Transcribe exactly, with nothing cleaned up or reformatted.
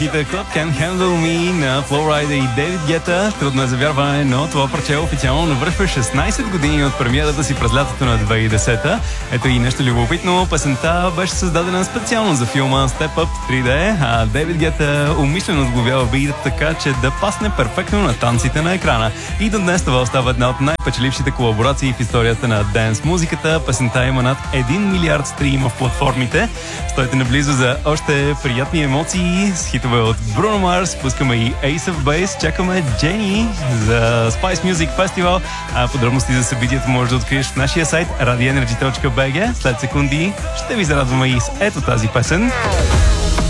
Hit Club Can't Handle Me на Flowrider и Дейвид Гета. Трудно е за вярване, но това парче официално навършва шестнайсет години от премиерата си през лятото на две хиляди и десета. Ето и нещо любопитно. Песента беше създадена специално за филма Step Up три Д, а Дейвид Гета умишлено сглобява битът така, че да пасне перфектно на танците на екрана. И до днес това остава една от най-печелившите колаборации в историята на денс музиката. Песента има над един милиард стрима в платформите. Стойте наблизо за още приятни емоции с хитове от Bruno Mars. Пускаме и Ace of Base. Чакаме Jenny за Spice Music Festival. А подробности за събитието можеш да откриеш в нашия сайт радио енерджи точка би джи. След секунди ще ви зарадваме и с ето тази песен.